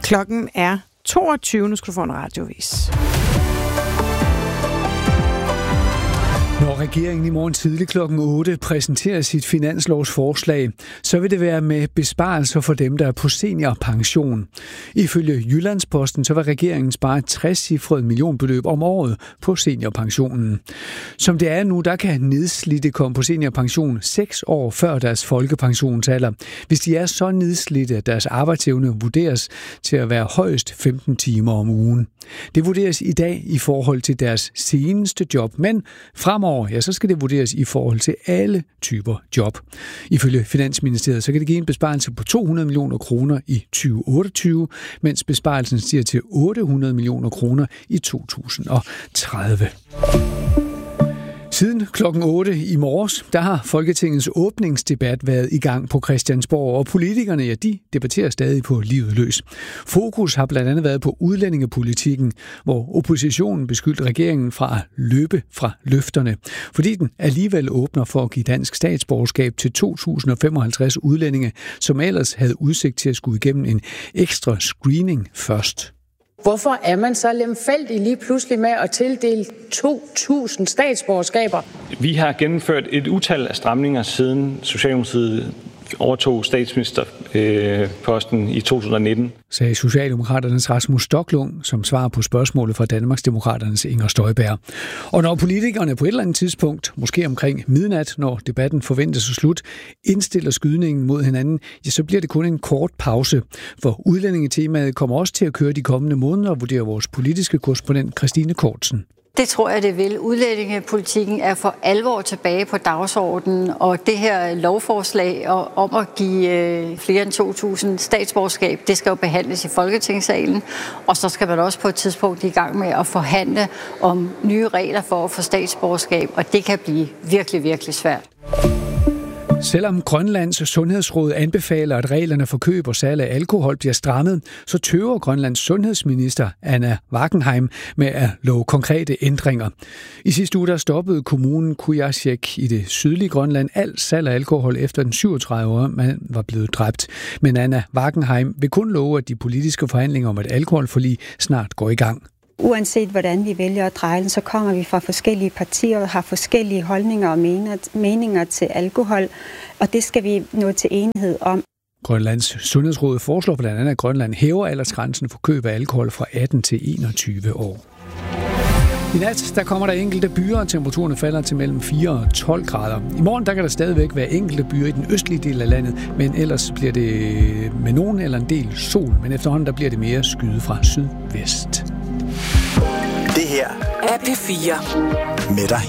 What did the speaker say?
Klokken er 22. Nu skal du få en radiovis. Når regeringen i morgen tidlig klokken 8 præsenterer sit finanslovsforslag, så vil det være med besparelser for dem, der er på seniorpension. Ifølge Jyllandsposten så vil regeringen spare et 60-cifret millionbeløb om året på seniorpensionen. Som det er nu, der kan nedslidte komme på seniorpension 6 år før deres folkepensionsalder, hvis de er så nedslidte, at deres arbejdsevne vurderes til at være højst 15 timer om ugen. Det vurderes i dag i forhold til deres seneste job, men fremover så skal det vurderes i forhold til alle typer job. Ifølge Finansministeriet så kan det give en besparelse på 200 millioner kroner i 2028, mens besparelsen stiger til 800 millioner kroner i 2030. Siden klokken 8 i morges, der har Folketingets åbningsdebat været i gang på Christiansborg, og politikerne, de debatterer stadig på livet løs. Fokus har blandt andet været på udlændingepolitikken, hvor oppositionen beskyldte regeringen fra at løbe fra løfterne, fordi den alligevel åbner for at give dansk statsborgerskab til 2055 udlændinge, som ellers havde udsigt til at skulle igennem en ekstra screening først. Hvorfor er man så lemfældig lige pludselig med at tildele 2.000 statsborgerskaber? Vi har gennemført et utal af stramninger siden Socialdemokratiet overtog statsministerposten i 2019. Sagde Socialdemokraternes Rasmus Stoklund som svar på spørgsmålet fra Danmarksdemokraternes Inger Støjberg. Og når politikerne på et eller andet tidspunkt, måske omkring midnat, når debatten forventes at slut, indstiller skydningen mod hinanden, ja, så bliver det kun en kort pause. For udlændingetemaet kommer også til at køre de kommende måneder, vurderer vores politiske korrespondent Christine Kortsen. Det tror jeg, det vil. Udlændingepolitikken er for alvor tilbage på dagsordenen, og det her lovforslag om at give flere end 2.000 statsborgerskab, det skal jo behandles i Folketingssalen, og så skal man også på et tidspunkt i gang med at forhandle om nye regler for at få statsborgerskab, og det kan blive virkelig, virkelig svært. Selvom Grønlands Sundhedsråd anbefaler, at reglerne for køb og salg af alkohol bliver strammet, så tøver Grønlands sundhedsminister Anna Wackenheim med at love konkrete ændringer. I sidste uge der stoppede kommunen Kujalleq i det sydlige Grønland alt salg af alkohol efter den 37-årige mand var blevet dræbt. Men Anna Wackenheim vil kun love, at de politiske forhandlinger om et alkoholforlig snart går i gang. Uanset hvordan vi vælger at dreje den, så kommer vi fra forskellige partier og har forskellige holdninger og meninger til alkohol, og det skal vi nå til enighed om. Grønlands Sundhedsråd foreslår blandt andet, at Grønland hæver aldersgrænsen for køb af alkohol fra 18 til 21 år. I nat der kommer der enkelte byer, og temperaturen falder til mellem 4 og 12 grader. I morgen der kan der stadigvæk være enkelte byer i den østlige del af landet, men ellers bliver det med nogen eller en del sol. Men efterhånden der bliver det mere skyde fra sydvest. Det her er P4 med dig